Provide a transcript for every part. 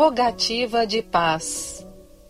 Rogativa de paz.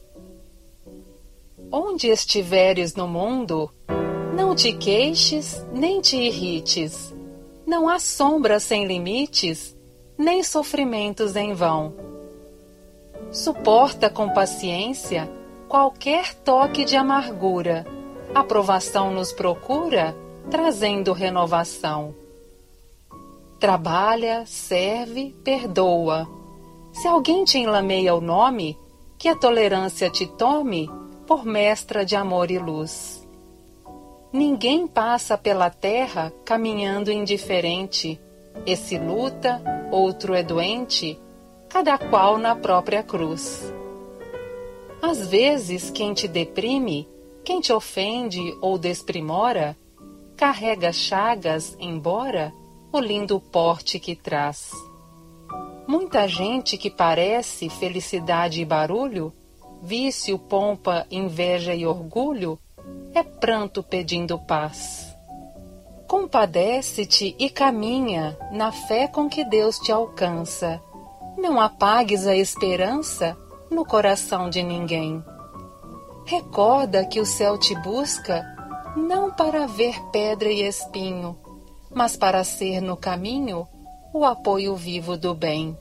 Onde estiveres no mundo, não te queixes nem te irrites. Não há sombra sem limites, nem sofrimentos em vão. Suporta com paciência qualquer toque de amargura. A provação nos procura, trazendo renovação. Trabalha, serve, perdoa. Se alguém te enlameia o nome, que a tolerância te tome por mestra de amor e luz. Ninguém passa pela terra caminhando indiferente. Esse luta, outro é doente, cada qual na própria cruz. Às vezes quem te deprime, quem te ofende ou desprimora, carrega chagas, embora o lindo porte que traz. Muita gente que parece felicidade e barulho, vício, pompa, inveja e orgulho, é pranto pedindo paz. Compadece-te e caminha na fé com que Deus te alcança. Não apagues a esperança no coração de ninguém. Recorda que o céu te busca não para ver pedra e espinho, mas para ser no caminho o apoio vivo do bem.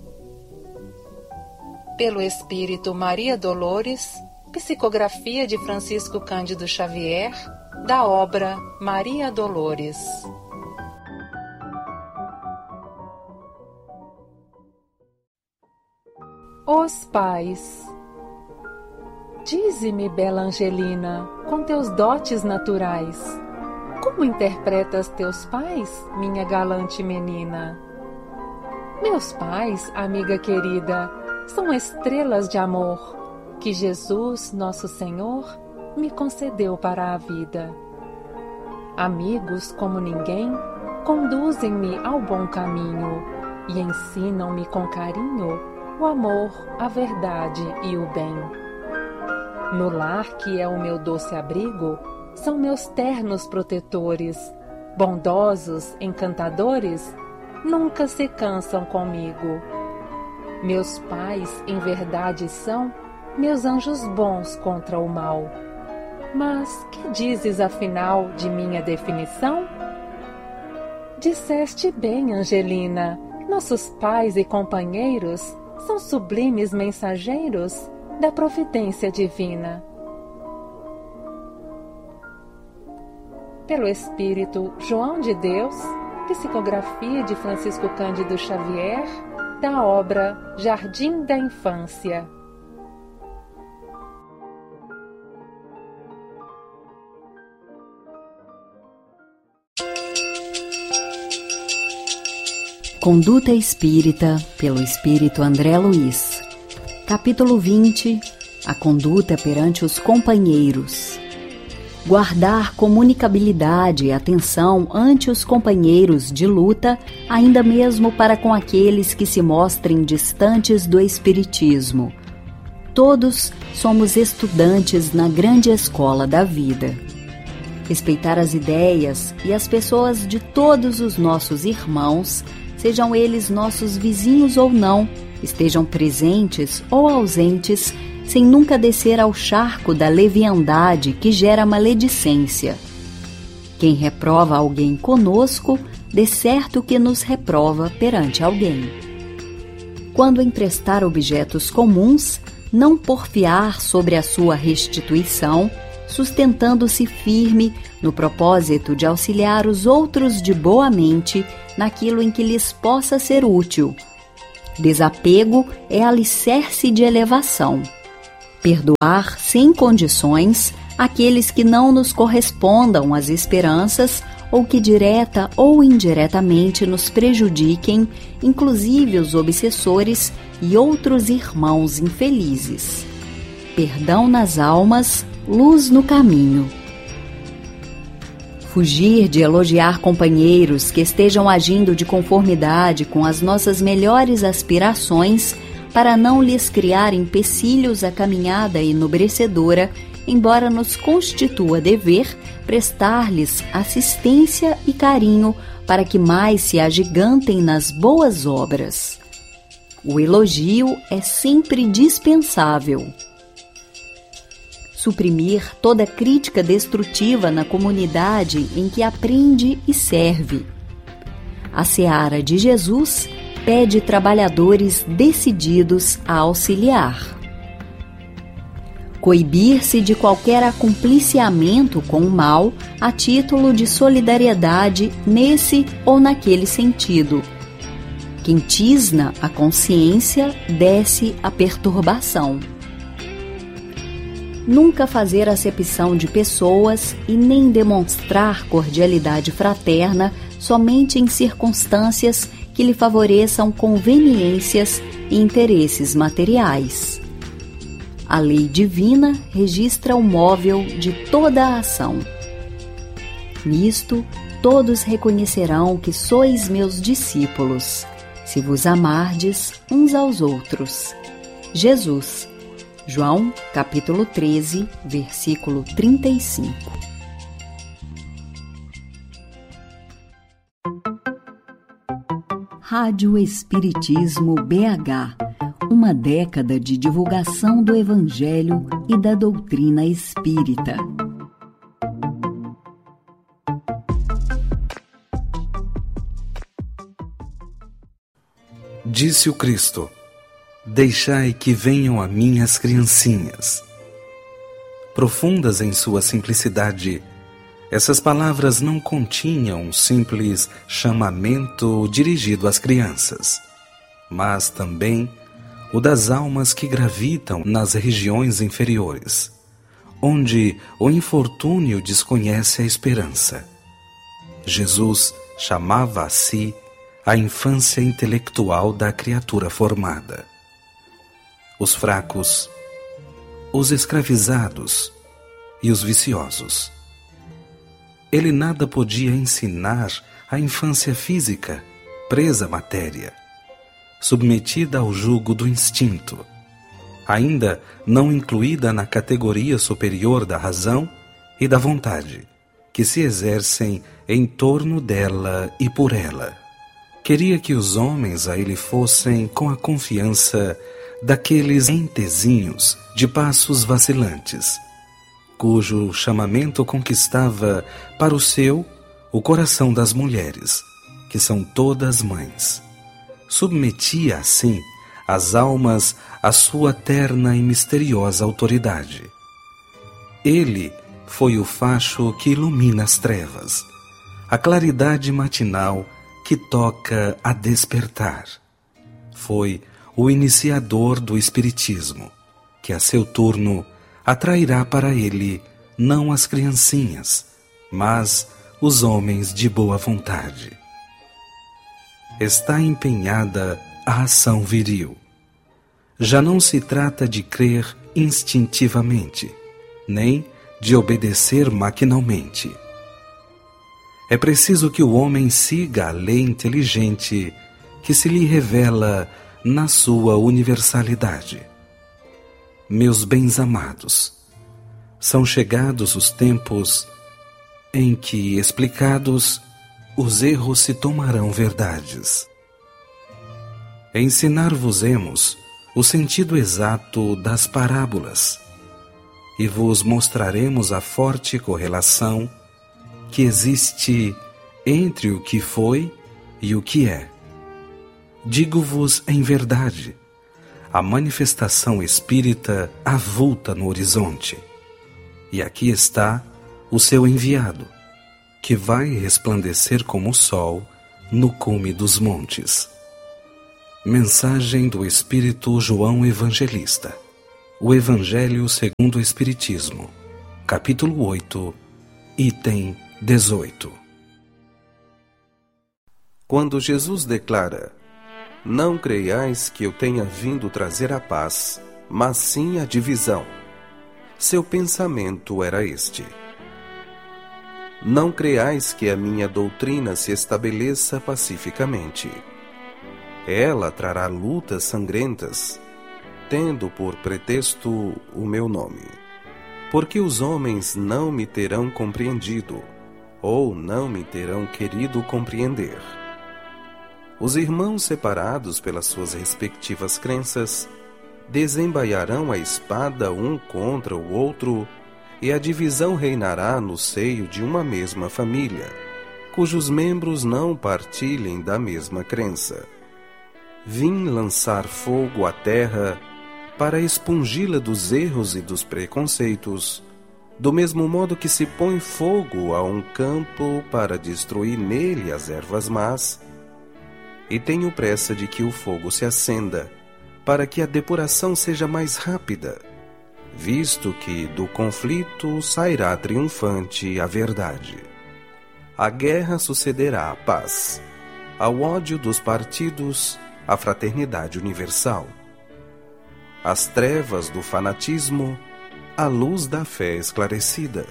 Pelo Espírito Maria Dolores, psicografia de Francisco Cândido Xavier, da obra Maria Dolores. Os pais. Dize-me, bela Angelina, com teus dotes naturais, como interpretas teus pais, minha galante menina? Meus pais, amiga querida, são estrelas de amor que Jesus, nosso Senhor, me concedeu para a vida. Amigos como ninguém, conduzem-me ao bom caminho e ensinam-me com carinho o amor, a verdade e o bem. No lar que é o meu doce abrigo, são meus ternos protetores, bondosos, encantadores, nunca se cansam comigo. Meus pais, em verdade, são meus anjos bons contra o mal. Mas que dizes, afinal, de minha definição? Disseste bem, Angelina, nossos pais e companheiros são sublimes mensageiros da providência divina. Pelo Espírito João de Deus, psicografia de Francisco Cândido Xavier, da obra Jardim da Infância. Conduta Espírita, pelo Espírito André Luiz. Capítulo 20. A conduta perante os companheiros. Guardar comunicabilidade e atenção ante os companheiros de luta, ainda mesmo para com aqueles que se mostrem distantes do Espiritismo. Todos somos estudantes na grande escola da vida. Respeitar as ideias e as pessoas de todos os nossos irmãos, sejam eles nossos vizinhos ou não, estejam presentes ou ausentes, sem nunca descer ao charco da leviandade que gera maledicência. Quem reprova alguém conosco, de certo que nos reprova perante alguém. Quando emprestar objetos comuns, não porfiar sobre a sua restituição, sustentando-se firme no propósito de auxiliar os outros de boa mente naquilo em que lhes possa ser útil. Desapego é alicerce de elevação. Perdoar sem condições aqueles que não nos correspondam às esperanças ou que direta ou indiretamente nos prejudiquem, inclusive os obsessores e outros irmãos infelizes. Perdão nas almas, luz no caminho. Fugir de elogiar companheiros que estejam agindo de conformidade com as nossas melhores aspirações para não lhes criar empecilhos à caminhada enobrecedora, embora nos constitua dever prestar-lhes assistência e carinho para que mais se agigantem nas boas obras. O elogio é sempre dispensável. Suprimir toda crítica destrutiva na comunidade em que aprende e serve. A seara de Jesus pede trabalhadores decididos a auxiliar. Coibir-se de qualquer acumpliciamento com o mal a título de solidariedade nesse ou naquele sentido. Quem tisna a consciência, desce a perturbação. Nunca fazer acepção de pessoas e nem demonstrar cordialidade fraterna somente em circunstâncias que lhe favoreçam conveniências e interesses materiais. A lei divina registra o móvel de toda a ação. Nisto, todos reconhecerão que sois meus discípulos, se vos amardes uns aos outros. Jesus, João, capítulo 13, versículo 35. Rádio Espiritismo BH, uma década de divulgação do Evangelho e da doutrina espírita. Disse o Cristo: deixai que venham a mim as criancinhas. Profundas em sua simplicidade, essas palavras não continham um simples chamamento dirigido às crianças, mas também o das almas que gravitam nas regiões inferiores, onde o infortúnio desconhece a esperança. Jesus chamava a si a infância intelectual da criatura formada. Os fracos, os escravizados e os viciosos. Ele nada podia ensinar à infância física, presa à matéria, submetida ao jugo do instinto, ainda não incluída na categoria superior da razão e da vontade, que se exercem em torno dela e por ela. Queria que os homens a ele fossem com a confiança daqueles entezinhos de passos vacilantes, cujo chamamento conquistava para o seu o coração das mulheres, que são todas mães. Submetia, assim, as almas à sua terna e misteriosa autoridade. Ele foi o facho que ilumina as trevas, a claridade matinal que toca a despertar. Foi o iniciador do Espiritismo, que a seu turno atrairá para ele não as criancinhas, mas os homens de boa vontade. Está empenhada a ação viril. Já não se trata de crer instintivamente, nem de obedecer maquinalmente. É preciso que o homem siga a lei inteligente que se lhe revela na sua universalidade. Meus bens amados, são chegados os tempos em que, explicados, os erros se tomarão verdades. Ensinar-vos-emos o sentido exato das parábolas e vos mostraremos a forte correlação que existe entre o que foi e o que é. Digo-vos em verdade, a manifestação espírita avulta no horizonte, e aqui está o seu enviado, que vai resplandecer como o sol no cume dos montes. Mensagem do Espírito João Evangelista. O Evangelho segundo o Espiritismo, capítulo 8, item 18. Quando Jesus declara: não creiais que eu tenha vindo trazer a paz, mas sim a divisão, seu pensamento era este: não creiais que a minha doutrina se estabeleça pacificamente. Ela trará lutas sangrentas, tendo por pretexto o meu nome. Porque os homens não me terão compreendido, ou não me terão querido compreender. Os irmãos separados pelas suas respectivas crenças desembaiarão a espada um contra o outro, e a divisão reinará no seio de uma mesma família, cujos membros não partilhem da mesma crença. Vim lançar fogo à terra para expungi-la dos erros e dos preconceitos, do mesmo modo que se põe fogo a um campo para destruir nele as ervas más, e tenho pressa de que o fogo se acenda, para que a depuração seja mais rápida, visto que do conflito sairá triunfante a verdade. A guerra sucederá à paz, ao ódio dos partidos, à fraternidade universal. As trevas do fanatismo, a luz da fé esclarecida.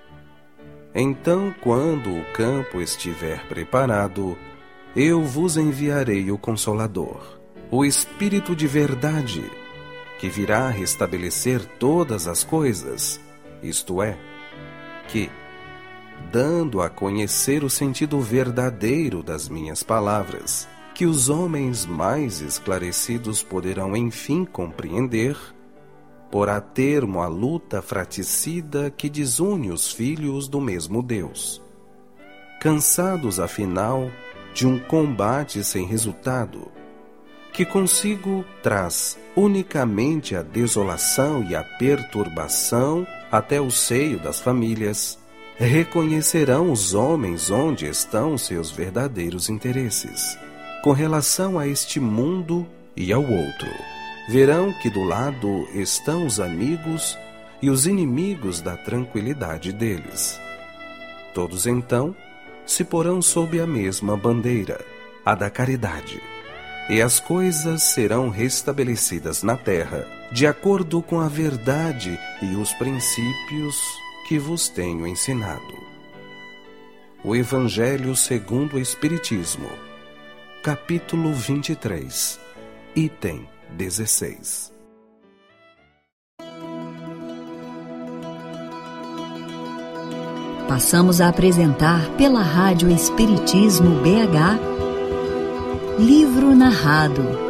Então, quando o campo estiver preparado, eu vos enviarei o Consolador, o Espírito de verdade, que virá restabelecer todas as coisas, isto é, que, dando a conhecer o sentido verdadeiro das minhas palavras, que os homens mais esclarecidos poderão enfim compreender, porá termo à luta fraticida que desune os filhos do mesmo Deus. Cansados, afinal, de um combate sem resultado, que consigo traz unicamente a desolação e a perturbação até o seio das famílias, reconhecerão os homens onde estão seus verdadeiros interesses, com relação a este mundo e ao outro. Verão que do lado estão os amigos e os inimigos da tranquilidade deles. Todos então se porão sob a mesma bandeira, a da caridade, e as coisas serão restabelecidas na terra, de acordo com a verdade e os princípios que vos tenho ensinado. O Evangelho segundo o Espiritismo, capítulo 23, item 16. Passamos a apresentar pela Rádio Espiritismo BH Livro Narrado,